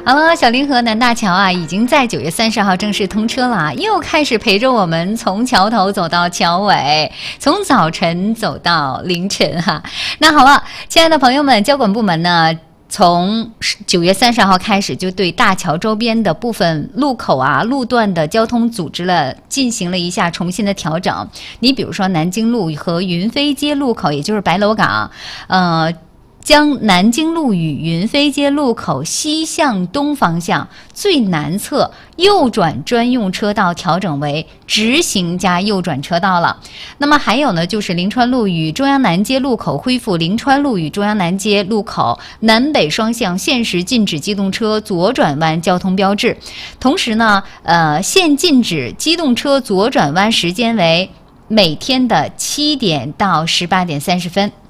好了，小凌河南大桥啊，已经在9月30号正式通车了，又开始陪着我们从桥头走到桥尾，从早晨走到凌晨哈。那好了，亲爱的朋友们，交管部门呢，从9月30号开始，就对大桥周边的部分路口啊、路段的交通进行了一下重新的调整。你比如说南京路和云飞街路口，也就是白楼港，将南京路与云飞街路口西向东方向最南侧右转专用车道调整为直行加右转车道了。那么还有呢，就是临川路与中央南街路口恢复临川路与中央南街路口南北双向限时禁止机动车左转弯交通标志。同时呢，限禁止机动车左转弯时间为每天的7点到18点30分。